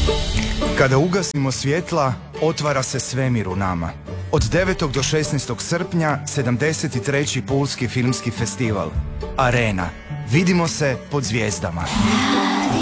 Kada ugasimo svjetla, otvara se svemir u nama. Od 9. do 16. srpnja 73. Pulski filmski festival. Arena. Vidimo se pod zvijezdama.